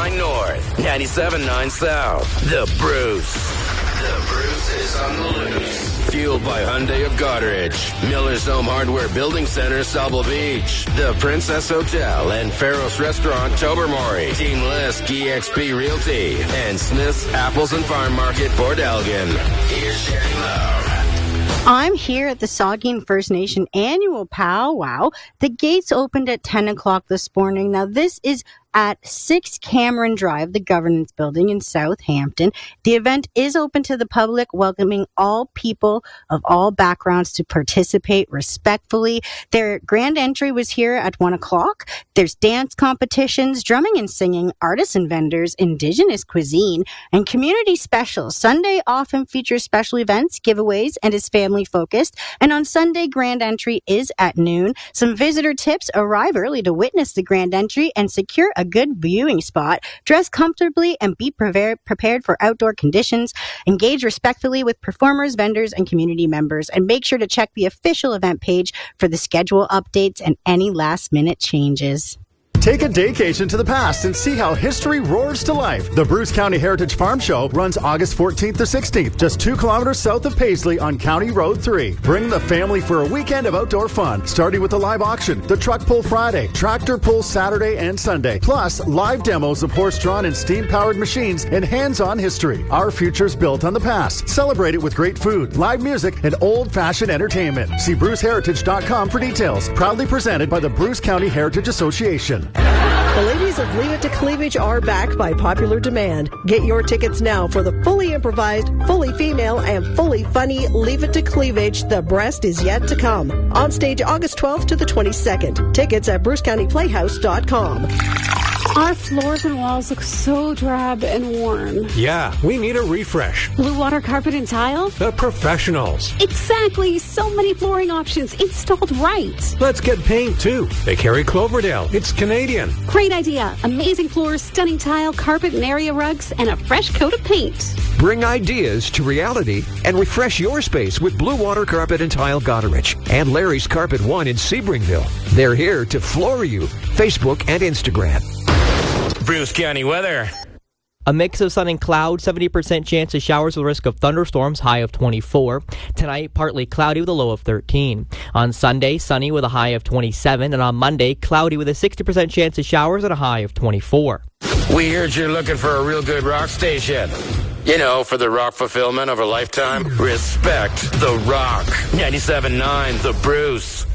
97.9 North, 97.9 South. The Bruce. The Bruce is on the loose. Fueled by Hyundai of Goderich, Miller's Home Hardware Building Center, Sauble Beach, the Princess Hotel and Faros Restaurant, Tobermory, Team Lisk, EXP Realty, and Smith's Apples and Farm Market, Port Elgin. Here's Sherry Love. I'm here at the Saugeen First Nation annual powwow. The gates opened at 10 o'clock this morning. Now, this is at 6 Cameron Drive, the Governance Building in Southampton. The event is open to the public, welcoming all people of all backgrounds to participate respectfully. Their grand entry was here at 1 o'clock. There's dance competitions, drumming and singing, artists and vendors, Indigenous cuisine, and community specials. Sunday often features special events, giveaways, and is family focused. And on Sunday, grand entry is at noon. Some visitor tips: arrive early to witness the grand entry and secure a good viewing spot. Dress comfortably and be prepared for outdoor conditions. Engage respectfully with performers, vendors, and community members. And make sure to check the official event page for the schedule updates and any last-minute changes. Take a daycation to the past and see how history roars to life. The Bruce County Heritage Farm Show runs August 14th to 16th, just 2 kilometers south of Paisley on County Road 3. Bring the family for a weekend of outdoor fun, starting with the live auction, the truck pull Friday, tractor pull Saturday and Sunday, plus live demos of horse-drawn and steam-powered machines and hands-on history. Our future's built on the past. Celebrate it with great food, live music, and old-fashioned entertainment. See BruceHeritage.com for details. Proudly presented by the Bruce County Heritage Association. The ladies of Leave It to Cleavage are back by popular demand. Get your tickets now for the fully improvised, fully female, and fully funny Leave It to Cleavage, The Breast Is Yet to Come. On stage August 12th to the 22nd. Tickets at BruceCountyPlayhouse.com. Our floors and walls look so drab and worn. Yeah, we need a refresh. Blue Water Carpet and Tile? The professionals. Exactly. So many flooring options installed right. Let's get paint, too. They carry Cloverdale. It's Canadian. Great idea. Amazing floors, stunning tile, carpet and area rugs, and a fresh coat of paint. Bring ideas to reality and refresh your space with Blue Water Carpet and Tile Goderich and Larry's Carpet One in Sebringville. They're here to floor you. Facebook and Instagram. Bruce County weather. A mix of sun and cloud, 70% chance of showers with risk of thunderstorms, high of 24. Tonight, partly cloudy with a low of 13. On Sunday, sunny with a high of 27. And on Monday, cloudy with a 60% chance of showers and a high of 24. We heard you're looking for a real good rock station. You know, for the rock fulfillment of a lifetime. Respect the rock. 97.9 The Bruce.